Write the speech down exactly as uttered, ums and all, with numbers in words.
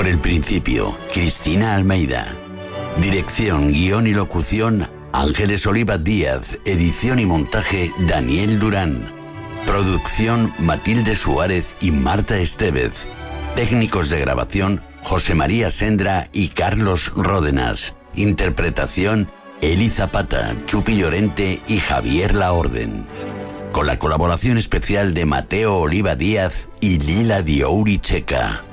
el principio, Cristina Almeida. Dirección, guión y locución, Ángeles Oliva Díaz. Edición y montaje, Daniel Durán. Producción, Matilde Suárez y Marta Estevez. Técnicos de grabación, José María Sendra y Carlos Ródenas. Interpretación, Eli Zapata, Chupi Llorente y Javier Laorden. Con la colaboración especial de Mateo Oliva Díaz y Lila Diouri Checa.